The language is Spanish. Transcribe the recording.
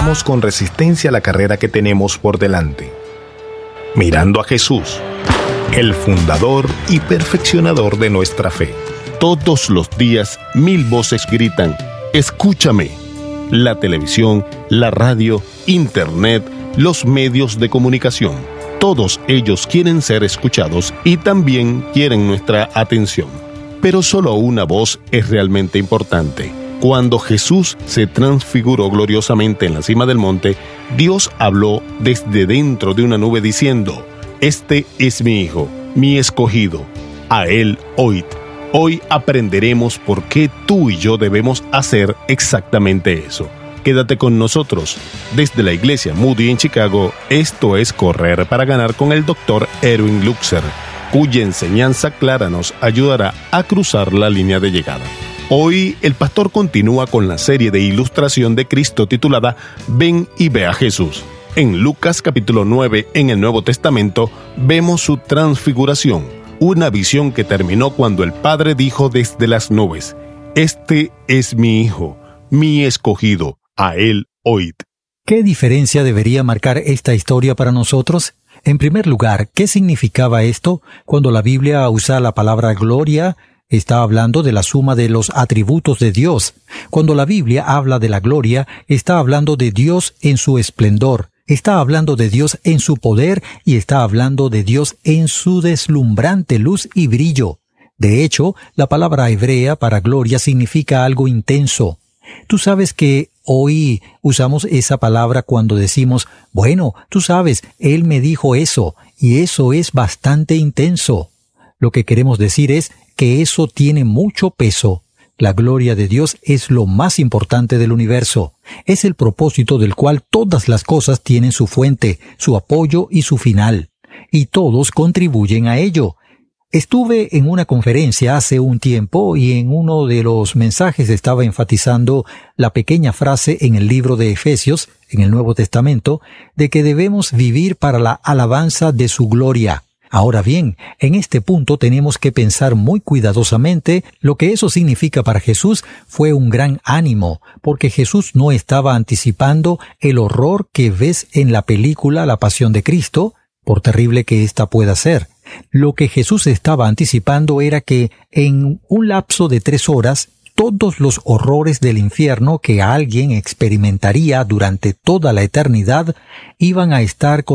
corramos con resistencia la carrera que tenemos por delante, mirando a Jesús, el fundador y perfeccionador de nuestra fe. Todos los días 1000 voces gritan: escúchame. La televisión, la radio, internet, los medios de comunicación, todos ellos quieren ser escuchados y también quieren nuestra atención. Pero solo una voz es realmente importante. Cuando Jesús se transfiguró gloriosamente en la cima del monte, Dios habló desde dentro de una nube diciendo: este es mi Hijo, mi escogido, a Él oíd. Hoy aprenderemos por qué tú y yo debemos hacer exactamente eso. Quédate con nosotros. Desde la Iglesia Moody en Chicago, esto es Correr para Ganar con el Dr. Erwin Luxer, cuya enseñanza clara nos ayudará a cruzar la línea de llegada. Hoy el pastor continúa con la serie de ilustración de Cristo titulada Ven y ve a Jesús. En Lucas capítulo 9, en el Nuevo Testamento, vemos su transfiguración, una visión que terminó cuando el Padre dijo desde las nubes: este es mi Hijo, mi escogido, a Él oíd. ¿Qué diferencia debería marcar esta historia para nosotros? En primer lugar, ¿qué significaba esto? Cuando la Biblia usa la palabra gloria, está hablando de la suma de los atributos de Dios. Cuando la Biblia habla de la gloria, está hablando de Dios en su esplendor. Está hablando de Dios en su poder y está hablando de Dios en su deslumbrante luz y brillo. De hecho, la palabra hebrea para gloria significa algo intenso. Tú sabes que hoy usamos esa palabra cuando decimos: bueno, tú sabes, Él me dijo eso, y eso es bastante intenso. Lo que queremos decir es que eso tiene mucho peso. La gloria de Dios es lo más importante del universo. Es el propósito del cual todas las cosas tienen su fuente, su apoyo y su final. Y todos contribuyen a ello. Estuve en una conferencia hace un tiempo y en uno de los mensajes estaba enfatizando la pequeña frase en el libro de Efesios, en el Nuevo Testamento, de que debemos vivir para la alabanza de su gloria. Ahora bien, en este punto tenemos que pensar muy cuidadosamente. Lo que eso significa para Jesús fue un gran ánimo, porque Jesús no estaba anticipando el horror que ves en la película La Pasión de Cristo, por terrible que ésta pueda ser. Lo que Jesús estaba anticipando era que en un lapso de 3 horas, todos los horrores del infierno que alguien experimentaría durante toda la eternidad iban a estar